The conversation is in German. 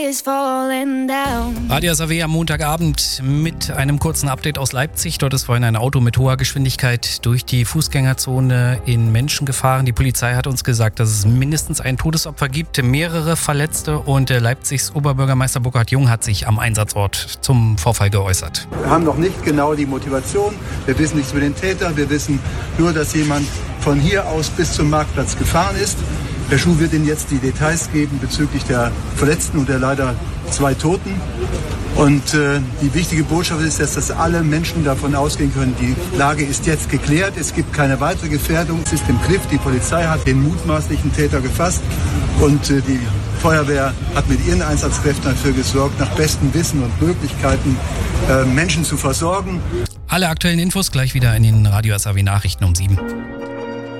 Radio SAW am Montagabend mit einem kurzen Update aus Leipzig. Dort ist vorhin ein Auto mit hoher Geschwindigkeit durch die Fußgängerzone in Menschen gefahren. Die Polizei hat uns gesagt, dass es mindestens ein Todesopfer gibt, mehrere Verletzte, und Leipzigs Oberbürgermeister Burkhard Jung hat sich am Einsatzort zum Vorfall geäußert. Wir haben noch nicht genau die Motivation, wir wissen nichts über den Täter, wir wissen nur, dass jemand von hier aus bis zum Marktplatz gefahren ist. Herr Schuh wird Ihnen jetzt die Details geben bezüglich der Verletzten und der leider 2 Toten. Und die wichtige Botschaft ist, dass alle Menschen davon ausgehen können, die Lage ist jetzt geklärt, es gibt keine weitere Gefährdung, es ist im Griff, die Polizei hat den mutmaßlichen Täter gefasst und die Feuerwehr hat mit ihren Einsatzkräften dafür gesorgt, nach bestem Wissen und Möglichkeiten Menschen zu versorgen. Alle aktuellen Infos gleich wieder in den Radio SAW Nachrichten um 7.